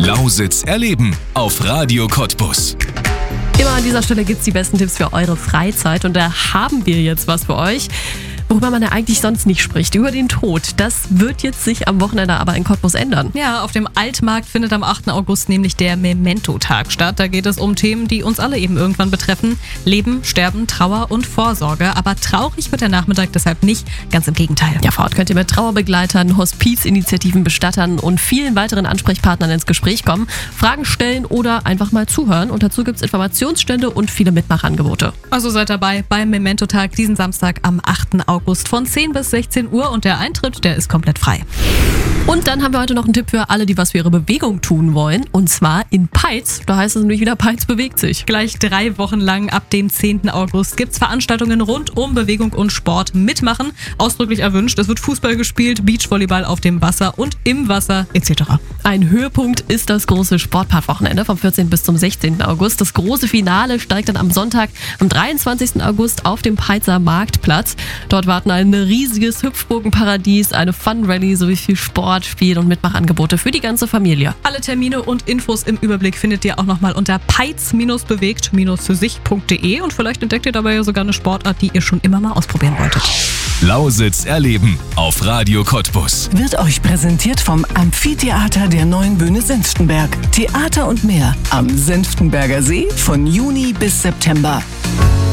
Lausitz erleben auf Radio Cottbus. Immer an dieser Stelle gibt's die besten Tipps für eure Freizeit und da haben wir jetzt was für euch, worüber man ja eigentlich sonst nicht spricht, über den Tod. Das wird jetzt sich am Wochenende aber in Cottbus ändern. Ja, auf dem Altmarkt findet am 8. August nämlich der Memento-Tag statt. Da geht es um Themen, die uns alle eben irgendwann betreffen. Leben, Sterben, Trauer und Vorsorge. Aber traurig wird der Nachmittag deshalb nicht, ganz im Gegenteil. Ja, vor Ort könnt ihr mit Trauerbegleitern, Hospizinitiativen, Bestattern und vielen weiteren Ansprechpartnern ins Gespräch kommen, Fragen stellen oder einfach mal zuhören. Und dazu gibt's Informationsstände und viele Mitmachangebote. Also seid dabei beim Memento-Tag diesen Samstag am 8. August von 10 bis 16 Uhr und der Eintritt, der ist komplett frei. Und dann haben wir heute noch einen Tipp für alle, die was für ihre Bewegung tun wollen. Und zwar in Peitz. Da heißt es nämlich wieder, Peitz bewegt sich. Gleich 3 Wochen lang ab dem 10. August gibt's Veranstaltungen rund um Bewegung und Sport. Mitmachen, ausdrücklich erwünscht. Es wird Fußball gespielt, Beachvolleyball auf dem Wasser und im Wasser etc. Ein Höhepunkt ist das große Sportpark-Wochenende vom 14. bis zum 16. August. Das große Finale steigt dann am Sonntag, am 23. August auf dem Peitzer Marktplatz. Dort warten ein riesiges Hüpfburgenparadies, eine Fun-Rallye sowie viel Sport, Spiel- und Mitmachangebote für die ganze Familie. Alle Termine und Infos im Überblick findet ihr auch nochmal unter peitz-bewegt-für-sich.de und vielleicht entdeckt ihr dabei ja sogar eine Sportart, die ihr schon immer mal ausprobieren wolltet. Lausitz erleben auf Radio Cottbus. Wird euch präsentiert vom Amphitheater der Neuen Bühne Senftenberg. Theater und mehr am Senftenberger See von Juni bis September.